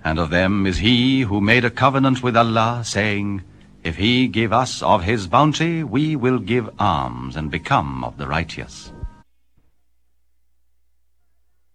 And of them is he who made a covenant with Allah, saying, If he give us of his bounty, we will give alms and become of the righteous.